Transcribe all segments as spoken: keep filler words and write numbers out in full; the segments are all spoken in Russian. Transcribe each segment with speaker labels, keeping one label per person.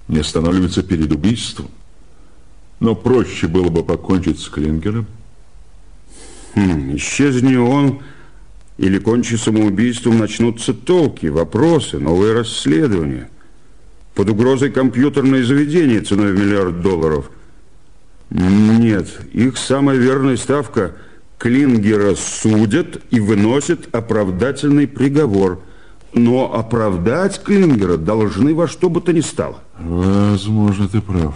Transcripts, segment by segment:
Speaker 1: не останавливается перед убийством. Но проще было бы покончить с Клингером.
Speaker 2: Хм, исчезни он, или кончи самоубийством, начнутся толки, вопросы, новые расследования. Под угрозой компьютерное заведение ценой в миллиард долларов. Нет, их самая верная ставка – Клингера судят и выносят оправдательный приговор. Но оправдать Клингера должны во что бы то ни стало.
Speaker 1: Возможно, ты прав.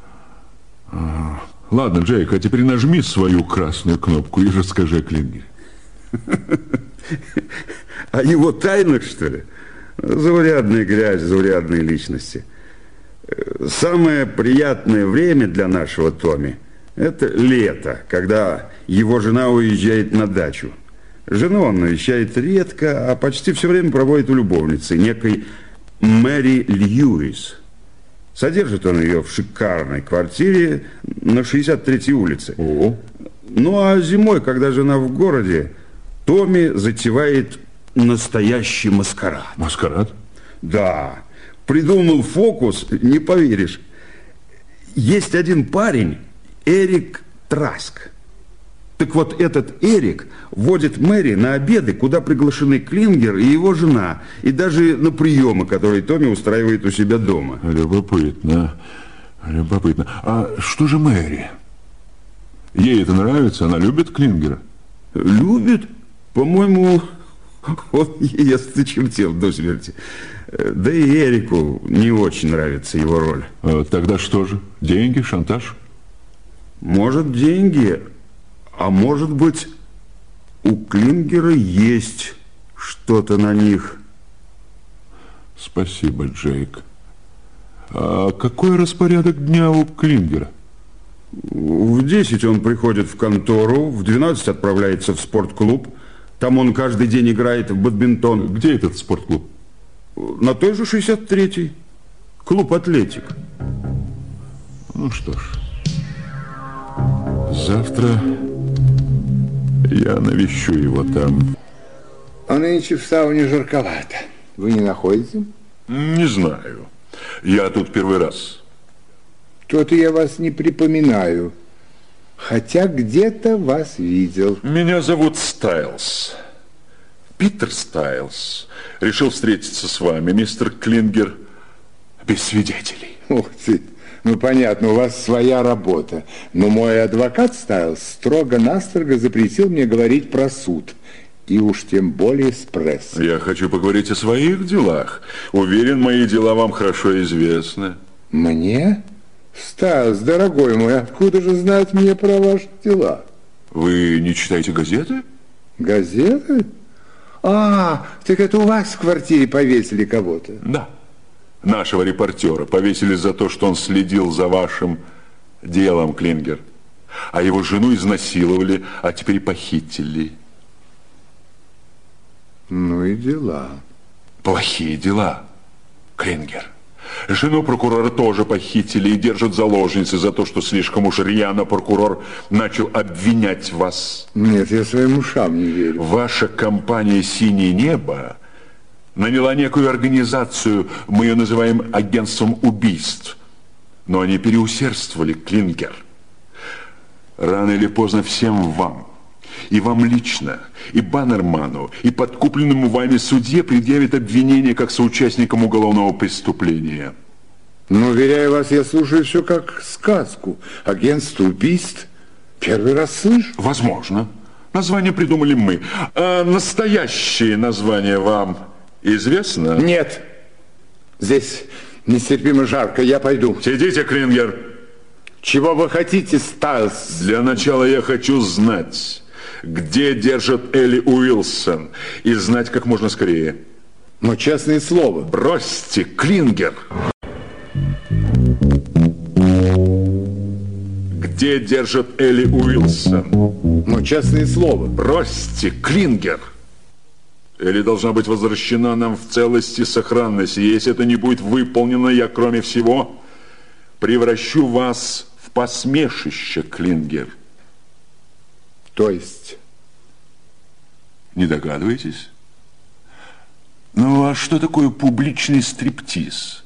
Speaker 1: Ладно, Джейк, а теперь нажми свою красную кнопку и расскажи о Клингере.
Speaker 2: О его тайнах, что ли? Заурядная грязь, заурядные личности. Самое приятное время для нашего Томми – это лето, когда его жена уезжает на дачу. Жену он навещает редко, а почти все время проводит у любовницы, некой Мэри Льюис. Содержит он ее в шикарной квартире на шестьдесят третьей улице.
Speaker 1: О.
Speaker 2: Ну а зимой, когда жена в городе, Томми затевает настоящий маскарад.
Speaker 1: Маскарад?
Speaker 2: Да. Придумал фокус, не поверишь. Есть один парень, Эрик Траск. Так вот, этот Эрик водит Мэри на обеды, куда приглашены Клингер и его жена, и даже на приемы, которые Томми устраивает у себя дома.
Speaker 1: Любопытно. Любопытно. А что же Мэри? Ей это нравится? Она любит Клингера?
Speaker 2: Любит? По-моему, он ест и чертел до смерти. Да и Эрику не очень нравится его роль.
Speaker 1: А тогда что же? Деньги, шантаж?
Speaker 2: Может, деньги, а может быть, у Клингера есть что-то на них.
Speaker 1: Спасибо, Джейк. А какой распорядок дня у Клингера?
Speaker 2: В десять он приходит в контору, в двенадцать отправляется в спортклуб. Там он каждый день играет в бадминтон.
Speaker 1: Где этот спортклуб?
Speaker 2: На той же шестьдесят третьей. Клуб «Атлетик».
Speaker 1: Ну что ж, завтра я навещу его там.
Speaker 3: А нынче в сауне жарковато. Вы не находите?
Speaker 1: Не знаю. Я тут первый раз.
Speaker 3: То-то я вас не припоминаю. Хотя где-то вас видел.
Speaker 1: Меня зовут Стайлс. Питер Стайлс. Решил встретиться с вами, мистер Клингер, без свидетелей.
Speaker 3: Ух ты. Ну, понятно, у вас своя работа. Но мой адвокат Стайлс строго-настрого запретил мне говорить про суд. И уж тем более с прессой.
Speaker 1: Я хочу поговорить о своих делах. Уверен, мои дела вам хорошо известны.
Speaker 3: Мне? Стайлс, дорогой мой, откуда же знать мне про ваши дела?
Speaker 1: Вы не читаете газеты?
Speaker 3: Газеты? А, так это у вас в квартире повесили кого-то?
Speaker 1: Да. Нашего репортера повесили за то, что он следил за вашим делом, Клингер. А его жену изнасиловали, а теперь похитили.
Speaker 3: Ну и дела.
Speaker 1: Плохие дела, Клингер. Жену прокурора тоже похитили и держат заложницей за то, что слишком уж рьяно прокурор начал обвинять вас.
Speaker 3: Нет, я своим ушам не верю.
Speaker 1: Ваша компания «Синее небо» наняла некую организацию, мы ее называем агентством убийств. Но они переусердствовали, Клингер. Рано или поздно всем вам, и вам лично, и Баннерману, и подкупленному вами судье предъявят обвинение как соучастникам уголовного преступления.
Speaker 3: Но, уверяю вас, я слушаю все как сказку. Агентство убийств. Первый раз слышу.
Speaker 1: Возможно. Название придумали мы. А настоящее название вам известно?
Speaker 3: Нет. Здесь нестерпимо жарко. Я пойду.
Speaker 1: Сидите, Клингер.
Speaker 3: Чего вы хотите, Стайлс?
Speaker 1: Для начала я хочу знать, где держат Элли Уилсон, и знать как можно скорее.
Speaker 3: Но честное слово.
Speaker 1: Бросьте, Клингер. Где держат Элли Уилсон?
Speaker 3: Но честное слово.
Speaker 1: Бросьте, Клингер. Элли должна быть возвращена нам в целости и сохранности. Если это не будет выполнено, я, кроме всего, превращу вас в посмешище, Клингер.
Speaker 3: То есть?
Speaker 1: Не догадываетесь? Ну, а что такое публичный стриптиз?